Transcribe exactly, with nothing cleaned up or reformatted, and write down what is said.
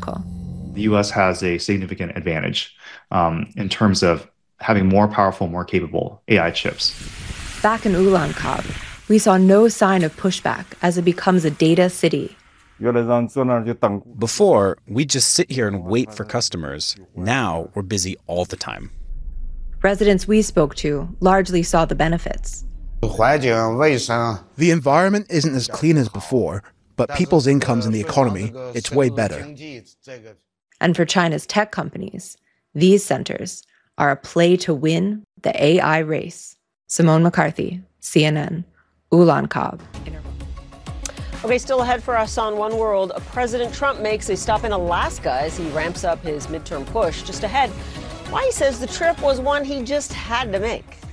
article. The U S has a significant advantage um, in terms of having more powerful, more capable A I chips. Back in Ulaanbaatar, we saw no sign of pushback as it becomes a data city. Before, we'd just sit here and wait for customers. Now, we're busy all the time. Residents we spoke to largely saw the benefits. The environment isn't as clean as before, but people's incomes in the economy, it's way better. And for China's tech companies, these centers are a play to win the A I race. Simone McCarthy, C N N, Ulaanbaatar. Okay, still ahead for us on One World. President Trump makes a stop in Alaska as he ramps up his midterm push. Just ahead, why he says the trip was one he just had to make.